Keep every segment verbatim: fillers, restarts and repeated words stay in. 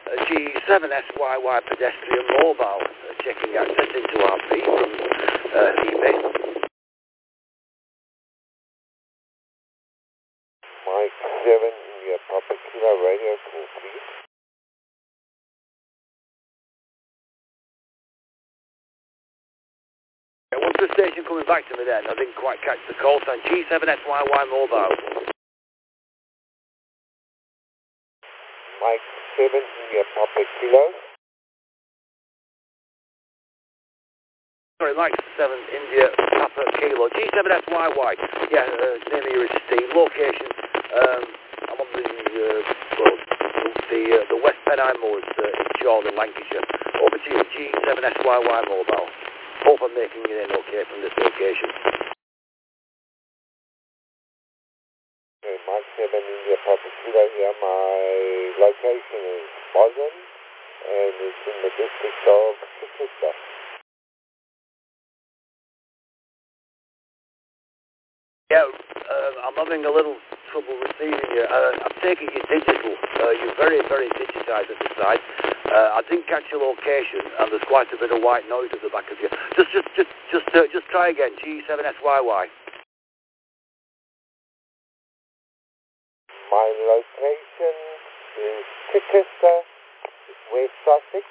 Uh, G seven S Y Y pedestrian mobile, uh, checking access into R P from uh, eBay. Mike seven, India Papa Kilo radio call, please. Yeah, what's the station coming back to me then? I didn't quite catch the call sign. G seven S Y Y mobile. Mike seven, India Papa Kilo. Sorry, Mike seven, India Papa Kilo. G seven S Y Y. Yeah, uh, name of your Steve. Location. Um, I'm on the uh, well, the uh, the West Pennine Moors uh, in Chorley, Lancashire. Over to you, G seven S Y Y mobile. Hope I'm making it in okay from this location. Okay, Mike seven, India Papa Kilo here. My location is Boston, and it's in the district of Chichester. Yeah, uh, I'm having a little trouble receiving you. Uh, I'm taking you digital. Uh, you're very, very digitized at the side. Uh, I didn't catch your location, and there's quite a bit of white noise at the back of you. Just, just, just, just, uh, just try again. G seven S Y Y. My location is Chichester, West Sussex.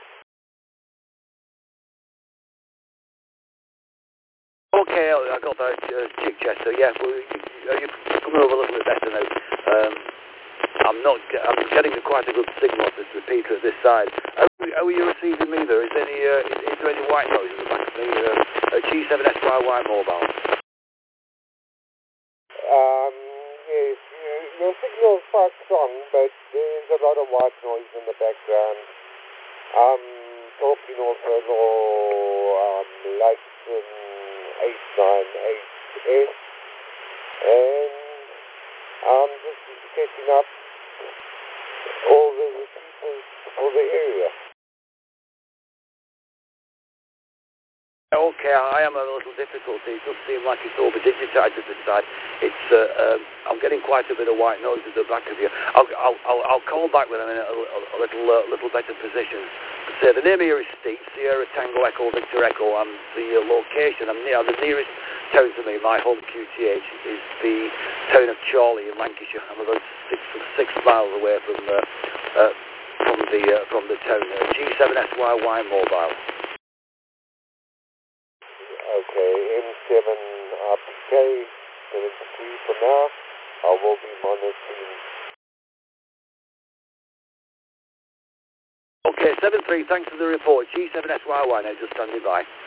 Okay, I got that, uh, Chichester. Yeah, well, you, you're coming over a little bit better now. Um, I'm not. I'm getting quite a good signal off this repeater at this side. How, how are you receiving me there? Is there any? Uh, is, is there any white noise in the back of me? Uh, uh, G seven S Y Y mobile. Um, yes, you, your signal is quite strong, but there's a lot of white noise in the background. I'm talking also um, Lexington eight nine eight S, and I'm just catching up all the repeaters for the area. Okay, I am having a little difficulty. It does seem like it's over digitized at this side. It's, uh, um, I'm getting quite a bit of white noise at the back of you. I'll, I'll, I'll, I'll call back when I'm in a, a, a little, uh, little better position. Say the name here is Steve, Sierra Tango Echo Victor Echo. I'm the uh, location. I'm near the nearest town to me. My home Q T H is the town of Chorley in Lancashire. I'm about six six miles away from uh, uh, from the uh, from the town. Uh, G seven S Y Y mobile. Okay, M seven R P K, seventy-three for now. I will be monitoring. Okay, seven three, thanks for the report. G seven S Y Y now, just standing by.